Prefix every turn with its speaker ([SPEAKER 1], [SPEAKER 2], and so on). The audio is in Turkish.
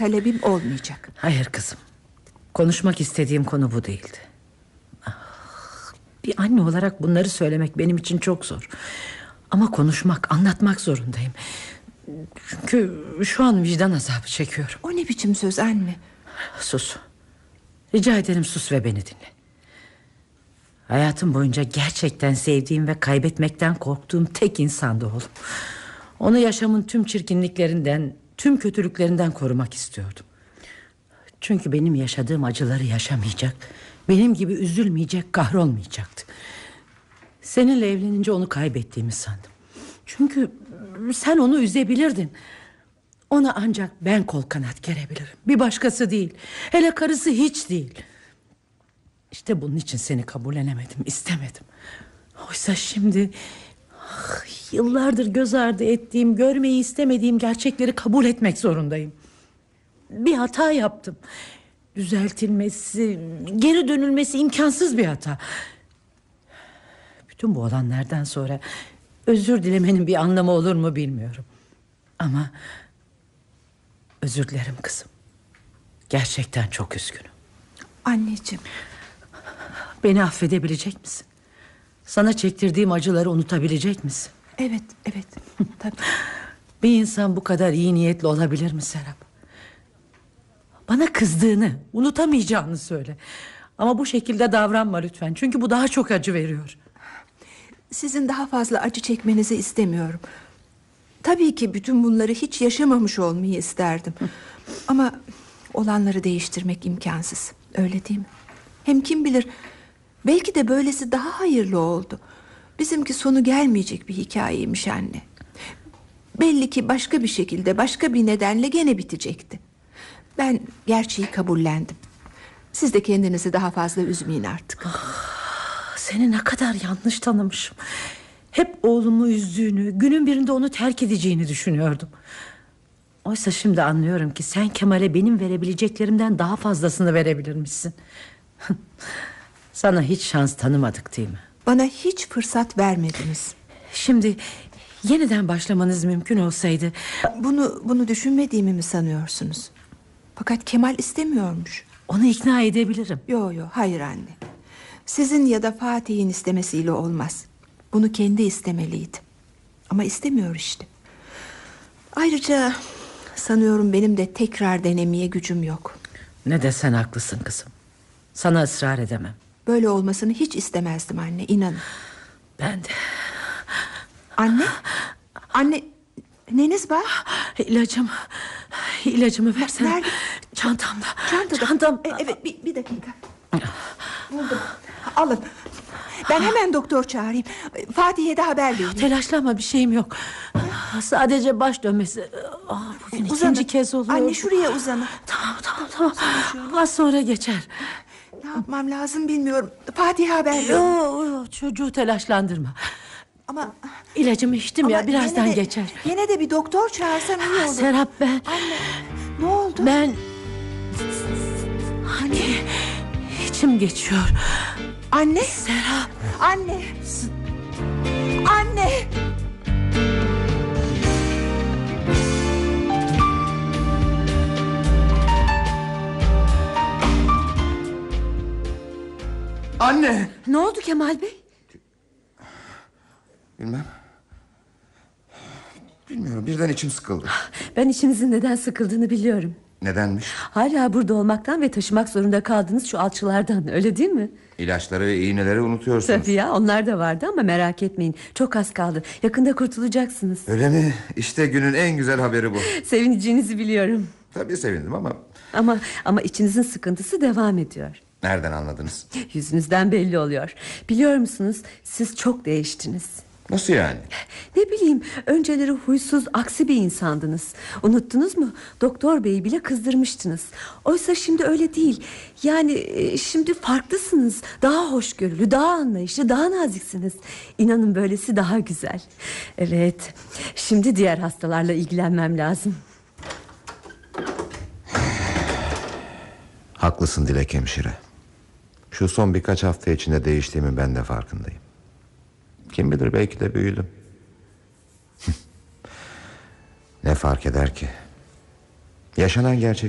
[SPEAKER 1] talebim olmayacak.
[SPEAKER 2] Hayır kızım, konuşmak istediğim konu bu değildi. Bir anne olarak bunları söylemek benim için çok zor. Ama konuşmak, anlatmak zorundayım. Çünkü şu an vicdan azabı çekiyorum.
[SPEAKER 1] O ne biçim söz anne?
[SPEAKER 2] Sus. Rica ederim, sus ve beni dinle. Hayatım boyunca gerçekten sevdiğim ve kaybetmekten korktuğum tek insandı oğlum. Onu yaşamın tüm çirkinliklerinden, tüm kötülüklerinden korumak istiyordum. Çünkü benim yaşadığım acıları yaşamayacak, benim gibi üzülmeyecek, kahrolmayacaktı. Seninle evlenince onu kaybettiğimi sandım. Çünkü sen onu üzebilirdin. Ona ancak ben kol kanat gerebilirim, bir başkası değil. Hele karısı hiç değil. İşte bunun için seni kabullenemedim, istemedim. Oysa şimdi yıllardır göz ardı ettiğim, görmeyi istemediğim gerçekleri kabul etmek zorundayım. Bir hata yaptım. Düzeltilmesi, geri dönülmesi imkansız bir hata. Bütün bu olanlardan sonra özür dilemenin bir anlamı olur mu bilmiyorum. Ama özür dilerim kızım. Gerçekten çok üzgünüm.
[SPEAKER 1] Anneciğim.
[SPEAKER 2] Beni affedebilecek misin? Sana çektirdiğim acıları unutabilecek misin?
[SPEAKER 1] Evet, tabii.
[SPEAKER 2] Bir insan bu kadar iyi niyetli olabilir mi Serap? Bana kızdığını, unutamayacağını söyle. Ama bu şekilde davranma lütfen. Çünkü bu daha çok acı veriyor.
[SPEAKER 1] Sizin daha fazla acı çekmenizi istemiyorum. Tabii ki bütün bunları hiç yaşamamış olmayı isterdim. Ama olanları değiştirmek imkansız. Öyle değil mi? Hem kim bilir, belki de böylesi daha hayırlı oldu. Bizimki sonu gelmeyecek bir hikayeymiş anne. Belli ki başka bir şekilde, başka bir nedenle gene bitecekti. Ben gerçeği kabullendim. Siz de kendinizi daha fazla üzmeyin artık.
[SPEAKER 2] Seni ne kadar yanlış tanımışım. Hep oğlumu üzdüğünü, günün birinde onu terk edeceğini düşünüyordum. Oysa şimdi anlıyorum ki sen Kemal'e benim verebileceklerimden daha fazlasını verebilirmişsin. Sana hiç şans tanımadık değil mi?
[SPEAKER 1] Bana hiç fırsat vermediniz.
[SPEAKER 2] Şimdi yeniden başlamanız mümkün olsaydı...
[SPEAKER 1] Bunu düşünmediğimi mi sanıyorsunuz? Fakat Kemal istemiyormuş.
[SPEAKER 2] Onu ikna edebilirim.
[SPEAKER 1] Yo, hayır anne. Sizin ya da Fatih'in istemesiyle olmaz. Bunu kendi istemeliydi. Ama istemiyor işte. Ayrıca sanıyorum benim de tekrar denemeye gücüm yok.
[SPEAKER 2] Ne desen haklısın kızım. Sana ısrar edemem.
[SPEAKER 1] Böyle olmasını hiç istemezdim anne, inanın.
[SPEAKER 2] Ben de.
[SPEAKER 1] Anne, neniz var?
[SPEAKER 2] İlacımı versene.
[SPEAKER 1] Nerede?
[SPEAKER 2] Çantamda.
[SPEAKER 1] Çantam. Evet, bir dakika. Buldum. Alın. Ben hemen doktor çağırayım. Fatih'e de haber vereyim.
[SPEAKER 2] Telaşlanma, bir şeyim yok. Sadece baş dönmesi. Bugün ikinci kez oluyor.
[SPEAKER 1] Anne, şuraya uzanın.
[SPEAKER 2] Tamam. Az sonra geçer.
[SPEAKER 1] Ne yapmam lazım bilmiyorum. Fatih'e haber verin.
[SPEAKER 2] Yok, çocuğu telaşlandırma.
[SPEAKER 1] Ama
[SPEAKER 2] ilacımı içtim ya, birazdan geçer.
[SPEAKER 1] Yine de bir doktor çağırsan iyi olur.
[SPEAKER 2] Serap, ben...
[SPEAKER 1] Anne, ne oldu?
[SPEAKER 2] Ben... içim geçiyor.
[SPEAKER 1] Anne.
[SPEAKER 2] Serap.
[SPEAKER 1] Anne.
[SPEAKER 3] Anne.
[SPEAKER 2] Ne oldu Kemal Bey?
[SPEAKER 3] Bilmiyorum, birden içim sıkıldı.
[SPEAKER 4] Ben içinizin neden sıkıldığını biliyorum.
[SPEAKER 3] Nedenmiş?
[SPEAKER 4] Hala burada olmaktan ve taşımak zorunda kaldığınız şu alçılardan, öyle değil mi?
[SPEAKER 3] İlaçları ve iğneleri unutuyorsunuz.
[SPEAKER 4] Tabii ya, onlar da vardı ama merak etmeyin, çok az kaldı. Yakında kurtulacaksınız.
[SPEAKER 3] Öyle mi? İşte günün en güzel haberi bu.
[SPEAKER 4] Sevineceğinizi biliyorum.
[SPEAKER 3] Tabii sevindim ama...
[SPEAKER 4] Ama içinizin sıkıntısı devam ediyor.
[SPEAKER 3] Nereden anladınız?
[SPEAKER 4] Yüzünüzden belli oluyor. Biliyor musunuz, siz çok değiştiniz.
[SPEAKER 3] Nasıl yani?
[SPEAKER 4] Ne bileyim, önceleri huysuz, aksi bir insandınız. Unuttunuz mu? Doktor beyi bile kızdırmıştınız. Oysa şimdi öyle değil. Yani şimdi farklısınız. Daha hoşgörülü, daha anlayışlı, daha naziksiniz. İnanın böylesi daha güzel. Evet, şimdi diğer hastalarla ilgilenmem lazım.
[SPEAKER 3] Haklısın Dilek hemşire. Şu son birkaç hafta içinde değiştiğimin ben de farkındayım. Kim bilir, belki de büyüdüm. Ne fark eder ki? Yaşanan gerçek